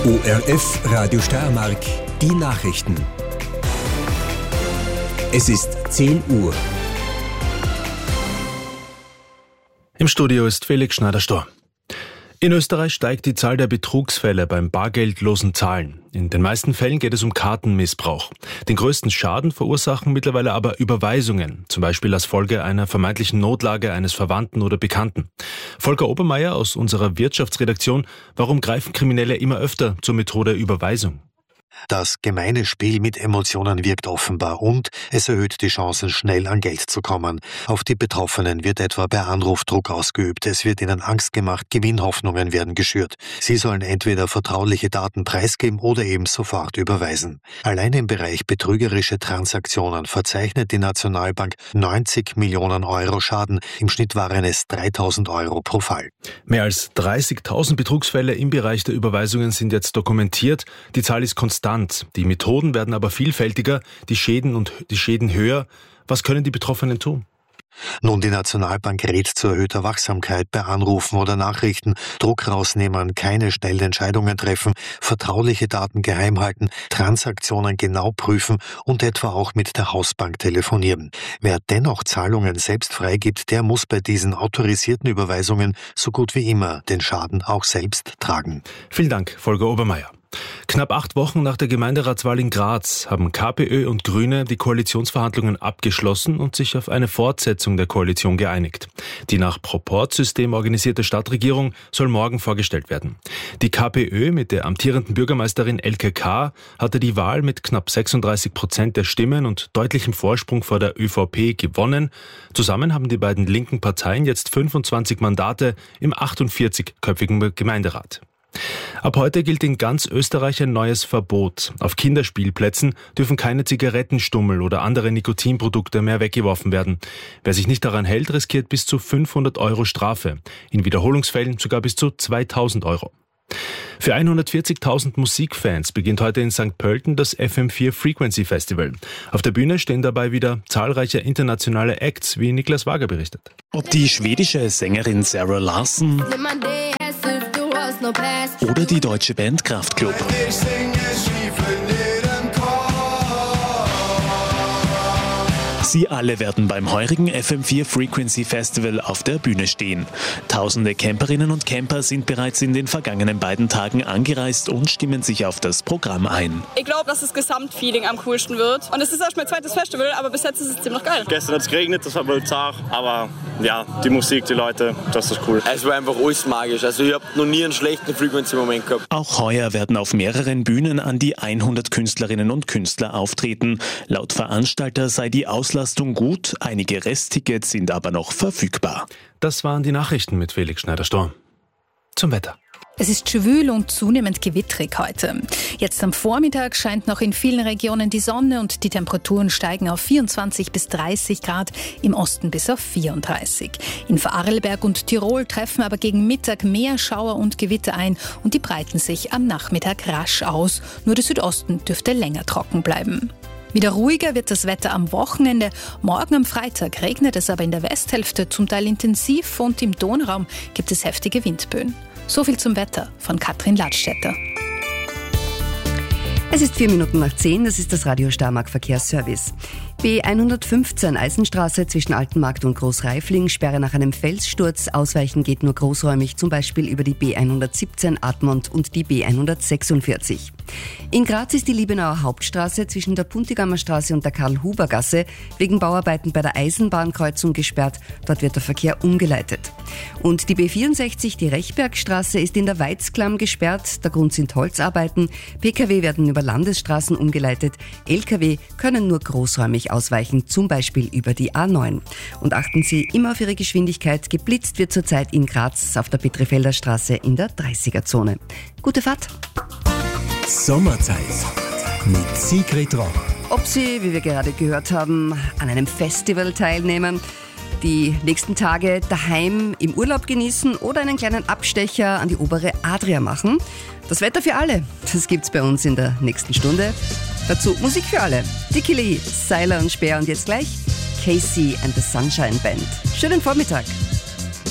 ORF Radio Steiermark, die Nachrichten. Es ist 10 Uhr. Im Studio ist Felix Schneider-Storr. In Österreich steigt die Zahl der Betrugsfälle beim bargeldlosen Zahlen. In den meisten Fällen geht es um Kartenmissbrauch. Den größten Schaden verursachen mittlerweile aber Überweisungen, zum Beispiel als Folge einer vermeintlichen Notlage eines Verwandten oder Bekannten. Volker Obermeier aus unserer Wirtschaftsredaktion: Warum greifen Kriminelle immer öfter zur Methode Überweisung? Das gemeine Spiel mit Emotionen wirkt offenbar und es erhöht die Chancen, schnell an Geld zu kommen. Auf die Betroffenen wird etwa per Anruf Druck ausgeübt. Es wird ihnen Angst gemacht, Gewinnhoffnungen werden geschürt. Sie sollen entweder vertrauliche Daten preisgeben oder eben sofort überweisen. Allein im Bereich betrügerische Transaktionen verzeichnet die Nationalbank 90 Millionen Euro Schaden. Im Schnitt waren es 3.000 Euro pro Fall. Mehr als 30.000 Betrugsfälle im Bereich der Überweisungen sind jetzt dokumentiert. Die Zahl ist konstant. Die Methoden werden aber vielfältiger, die Schäden höher. Was können die Betroffenen tun? Nun, die Nationalbank rät zu erhöhter Wachsamkeit bei Anrufen oder Nachrichten, Druck rausnehmen, keine schnellen Entscheidungen treffen, vertrauliche Daten geheim halten, Transaktionen genau prüfen und etwa auch mit der Hausbank telefonieren. Wer dennoch Zahlungen selbst freigibt, der muss bei diesen autorisierten Überweisungen so gut wie immer den Schaden auch selbst tragen. Vielen Dank, Volker Obermeier. Knapp 8 Wochen nach der Gemeinderatswahl in Graz haben KPÖ und Grüne die Koalitionsverhandlungen abgeschlossen und sich auf eine Fortsetzung der Koalition geeinigt. Die nach Proportsystem organisierte Stadtregierung soll morgen vorgestellt werden. Die KPÖ mit der amtierenden Bürgermeisterin Elke K. hatte die Wahl mit knapp 36% der Stimmen und deutlichem Vorsprung vor der ÖVP gewonnen. Zusammen haben die beiden linken Parteien jetzt 25 Mandate im 48-köpfigen Gemeinderat. Ab heute gilt in ganz Österreich ein neues Verbot. Auf Kinderspielplätzen dürfen keine Zigarettenstummel oder andere Nikotinprodukte mehr weggeworfen werden. Wer sich nicht daran hält, riskiert bis zu 500 Euro Strafe. In Wiederholungsfällen sogar bis zu 2.000 Euro. Für 140.000 Musikfans beginnt heute in St. Pölten das FM4 Frequency Festival. Auf der Bühne stehen dabei wieder zahlreiche internationale Acts, wie Niklas Wager berichtet. Ob die schwedische Sängerin Sarah Larsson oder die deutsche Band Kraftklub. Sie alle werden beim heurigen FM4 Frequency Festival auf der Bühne stehen. Tausende Camperinnen und Camper sind bereits in den vergangenen beiden Tagen angereist und stimmen sich auf das Programm ein. Ich glaube, dass das Gesamtfeeling am coolsten wird. Und es ist erst mein zweites Festival, aber bis jetzt ist es ziemlich geil. Gestern hat es geregnet, das war wohl zart, aber ja, die Musik, die Leute, das ist cool. Es war einfach alles magisch. Also ich habe noch nie einen schlechten Frequency-Moment gehabt. Auch heuer werden auf mehreren Bühnen an die 100 Künstlerinnen und Künstler auftreten. Laut Veranstalter sei die Auslastung gut, einige Resttickets sind aber noch verfügbar. Das waren die Nachrichten mit Felix Schneider-Storr. Zum Wetter. Es ist schwül und zunehmend gewitterig heute. Jetzt am Vormittag scheint noch in vielen Regionen die Sonne und die Temperaturen steigen auf 24 bis 30 Grad, im Osten bis auf 34. In Vorarlberg und Tirol treffen aber gegen Mittag mehr Schauer und Gewitter ein und die breiten sich am Nachmittag rasch aus. Nur der Südosten dürfte länger trocken bleiben. Wieder ruhiger wird das Wetter am Wochenende. Morgen am Freitag regnet es aber in der Westhälfte zum Teil intensiv und im Donraum gibt es heftige Windböen. So viel zum Wetter von Katrin Ladstätter. Es ist 10:04, das ist das Radio Steiermark Verkehrsservice. B115 Eisenstraße zwischen Altenmarkt und Großreifling, Sperre nach einem Felssturz. Ausweichen geht nur großräumig, zum Beispiel über die B117 Admont und die B146. In Graz ist die Liebenauer Hauptstraße zwischen der Puntigammer Straße und der Karl-Huber-Gasse wegen Bauarbeiten bei der Eisenbahnkreuzung gesperrt. Dort wird der Verkehr umgeleitet. Und die B64, die Rechbergstraße, ist in der Weizklamm gesperrt. Der Grund sind Holzarbeiten. Pkw werden über Landesstraßen umgeleitet. Lkw können nur großräumig ausweichen, zum Beispiel über die A9. Und achten Sie immer auf Ihre Geschwindigkeit. Geblitzt wird zurzeit in Graz auf der Petrifelder Straße in der 30er-Zone. Gute Fahrt! Sommerzeit mit Sigrid Roch. Ob Sie, wie wir gerade gehört haben, an einem Festival teilnehmen, die nächsten Tage daheim im Urlaub genießen oder einen kleinen Abstecher an die obere Adria machen. Das Wetter für alle, das gibt's bei uns in der nächsten Stunde. Dazu Musik für alle. Dicky Lee, Seiler und Speer und jetzt gleich Casey and the Sunshine Band. Schönen Vormittag.